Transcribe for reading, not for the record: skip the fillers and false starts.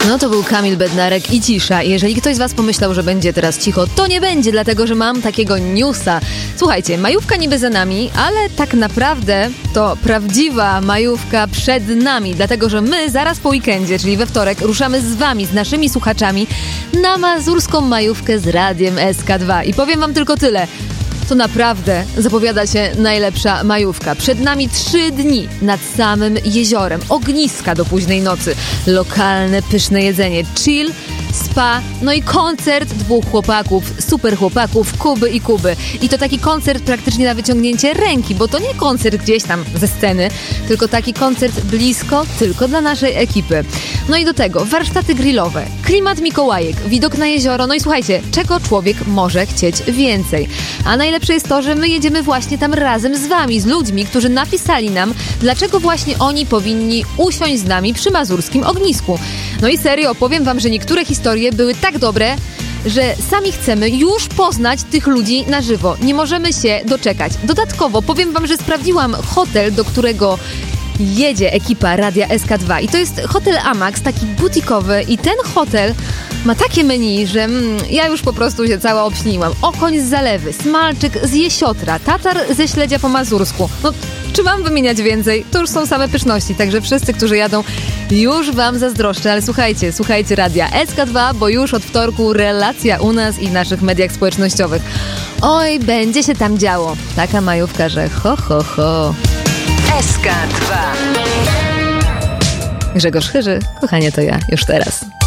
No to był Kamil Bednarek i cisza. Jeżeli ktoś z was pomyślał, że będzie teraz cicho, to nie będzie, dlatego że mam takiego newsa. Słuchajcie, majówka niby za nami, ale tak naprawdę to prawdziwa majówka przed nami, dlatego że my zaraz po weekendzie, czyli we wtorek, ruszamy z wami, z naszymi słuchaczami na mazurską majówkę z Radiem SK2. I powiem wam tylko tyle. To naprawdę zapowiada się najlepsza majówka. Przed nami 3 dni nad samym jeziorem, ogniska do późnej nocy, lokalne pyszne jedzenie, chill, spa, no i koncert 2 chłopaków, super chłopaków, Kuby i Kuby. I to taki koncert praktycznie na wyciągnięcie ręki, bo to nie koncert gdzieś tam ze sceny, tylko taki koncert blisko, tylko dla naszej ekipy. No i do tego warsztaty grillowe, klimat Mikołajek, widok na jezioro, no i słuchajcie, czego człowiek może chcieć więcej. A najlepsze jest to, że my jedziemy właśnie tam razem z wami, z ludźmi, którzy napisali nam, dlaczego właśnie oni powinni usiąść z nami przy mazurskim ognisku. No i serio, powiem wam, że niektóre historie były tak dobre, że sami chcemy już poznać tych ludzi na żywo. Nie możemy się doczekać. Dodatkowo powiem wam, że sprawdziłam hotel, do którego jedzie ekipa Radia SK2 i to jest hotel Amax, taki butikowy i ten hotel ma takie menu, że ja już po prostu się cała obśniłam. Okoń z zalewy, smalczyk z jesiotra, tatar ze śledzia po mazursku. No, czy mam wymieniać więcej? To już są same pyszności, także wszyscy, którzy jadą, już wam zazdroszczę, ale słuchajcie Radia SK2, bo już od wtorku relacja u nas i w naszych mediach społecznościowych. Oj, będzie się tam działo. Taka majówka, że ho, ho, ho. SK2. Grzegorz Chyży, kochanie, to ja już teraz.